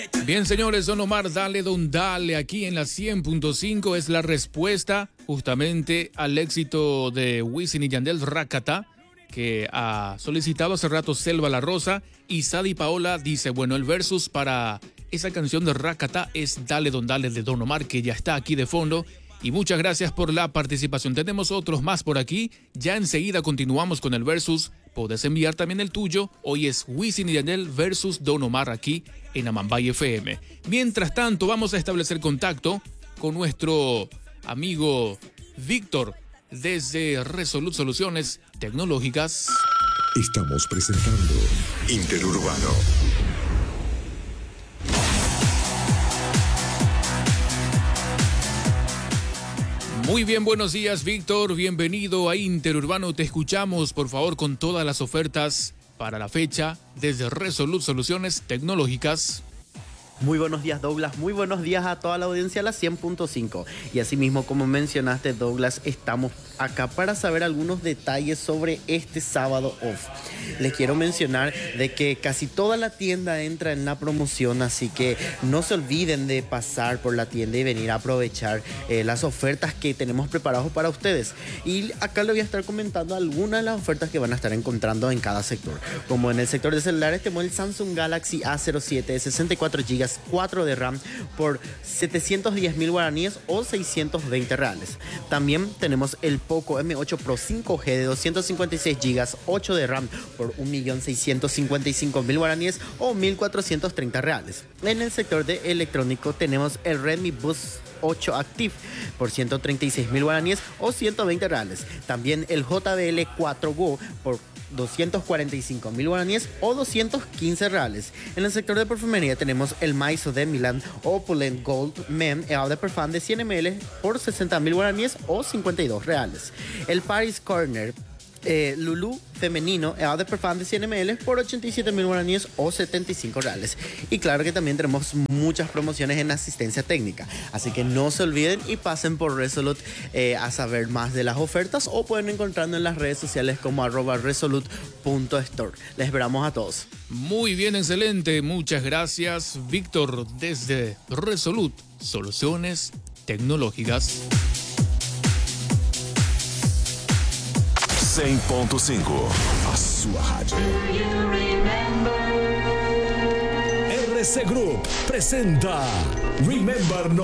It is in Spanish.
Bien, señores, Don Omar, dale, don dale, aquí en la 100.5 es la respuesta justamente al éxito de Wisin y Yandel, Rakata, que ha solicitado hace rato Selva La Rosa, y Sadi Paola dice, bueno, el versus para esa canción de Rakata es Dale, don dale de Don Omar, que ya está aquí de fondo. Y muchas gracias por la participación. Tenemos otros más por aquí. Ya enseguida continuamos con el versus. Puedes enviar también el tuyo. Hoy es Wisin y Yandel versus Don Omar aquí en Amambay FM. Mientras tanto, vamos a establecer contacto con nuestro amigo Víctor desde Resolute Soluciones Tecnológicas. Estamos presentando Interurbano. Muy bien, buenos días, Víctor. Bienvenido a Interurbano. Te escuchamos, por favor, con todas las ofertas para la fecha desde Resolute Soluciones Tecnológicas. Muy buenos días, Douglas. Muy buenos días a toda la audiencia de la 100.5. Y asimismo, como mencionaste, Douglas, estamos acá para saber algunos detalles sobre este sábado off. Les quiero mencionar de que casi toda la tienda entra en la promoción, así que no se olviden de pasar por la tienda y venir a aprovechar las ofertas que tenemos preparadas para ustedes. Y acá les voy a estar comentando algunas de las ofertas que van a estar encontrando en cada sector. Como en el sector de celulares, tenemos el Samsung Galaxy A07 de 64 GB, 4 de RAM por 710.000 guaraníes o 620 reales. También tenemos el Poco M8 Pro 5G de 256 GB, 8 de RAM por 1.655.000 guaraníes o 1.430 reales. En el sector de electrónico tenemos el Redmi Boost 8 Active por 136.000 guaraníes o 120 reales. También el JBL 4 Go por 245.000 guaraníes o 215 reales. En el sector de perfumería tenemos el Maiso de Milan Opulent Gold Men Eau de Parfum de 100 ml por 60.000 guaraníes o 52 reales. El Paris Corner Lulu femenino Eau de Parfum de 100 ml por 87.000 guaraníes o 75 reales. Y claro que también tenemos muchas promociones en asistencia técnica, así que no se olviden y pasen por Resolute a saber más de las ofertas, o pueden encontrarnos en las redes sociales como @resolute.store. Les esperamos a todos. Muy bien, excelente, muchas gracias, Víctor, desde Resolute Soluciones Tecnológicas. 100.5, a sua rádio. RC Group presenta Remember